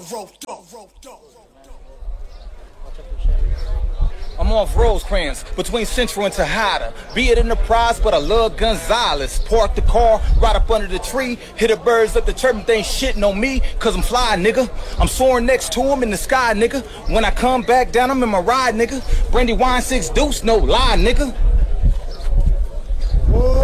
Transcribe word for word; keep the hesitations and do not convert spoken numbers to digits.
I'm off Rosecrans, between Central and Tejada. Be it in the prize, but I love Gonzalez. Park the car, right up under the tree. Hit the birds at the chirp, they ain't shitting on me, cause I'm fly, nigga. I'm soaring next to him in the sky, nigga. When I come back down, I'm in my ride, nigga. Brandy wine, six deuce, no lie, nigga. Whoa.